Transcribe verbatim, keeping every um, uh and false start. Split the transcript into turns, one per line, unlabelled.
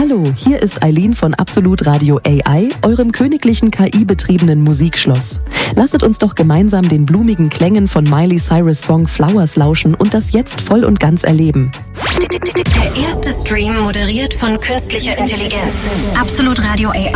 Hallo, hier ist Eileen von Absolut Radio A I, eurem königlichen K I-betriebenen Musikschloss. Lasset uns doch gemeinsam den blumigen Klängen von Miley Cyrus' Song Flowers lauschen und das jetzt voll und ganz erleben.
Der erste Stream moderiert von künstlicher Intelligenz. Absolut Radio A